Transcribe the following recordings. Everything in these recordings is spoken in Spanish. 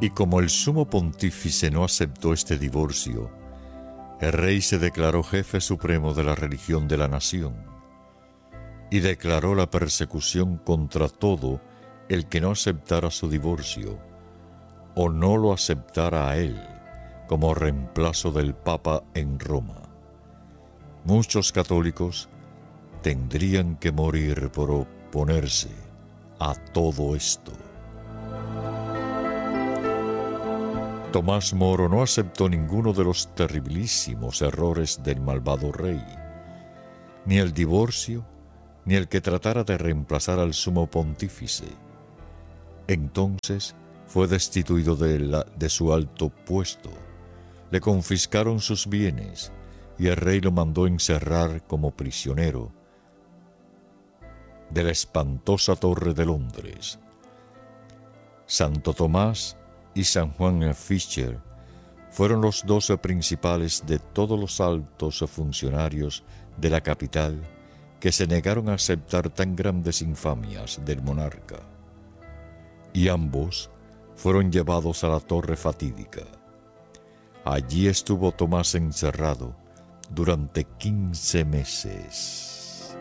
Y como el sumo pontífice no aceptó este divorcio, el rey se declaró jefe supremo de la religión de la nación y declaró la persecución contra todo el que no aceptara su divorcio o no lo aceptara a él como reemplazo del Papa en Roma. Muchos católicos tendrían que morir por oponerse a todo esto. Tomás Moro no aceptó ninguno de los terribilísimos errores del malvado rey, ni el divorcio, ni el que tratara de reemplazar al sumo pontífice. Entonces fue destituido de su alto puesto, le confiscaron sus bienes y el rey lo mandó encerrar como prisionero de la espantosa Torre de Londres. Santo Tomás y San Juan Fischer fueron los 12 principales de todos los altos funcionarios de la capital que se negaron a aceptar tan grandes infamias del monarca, y ambos fueron llevados a la torre fatídica. Allí estuvo Tomás encerrado durante 15 meses.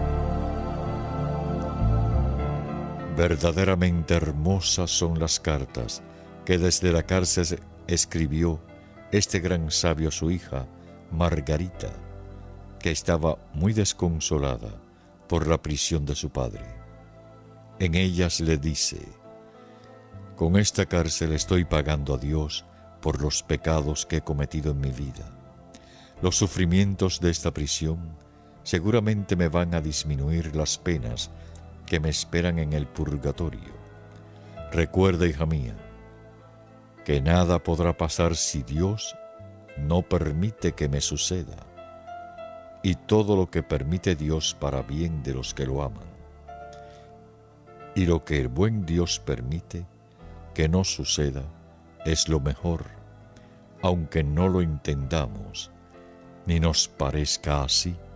Verdaderamente hermosas son las cartas que desde la cárcel escribió este gran sabio a su hija, Margarita, que estaba muy desconsolada por la prisión de su padre. En ellas le dice: con esta cárcel estoy pagando a Dios por los pecados que he cometido en mi vida. Los sufrimientos de esta prisión seguramente me van a disminuir las penas que me esperan en el purgatorio. Recuerda, hija mía, que nada podrá pasar si Dios no permite que me suceda, y todo lo que permite Dios para bien de los que lo aman. Y lo que el buen Dios permite que no suceda es lo mejor, aunque no lo entendamos ni nos parezca así.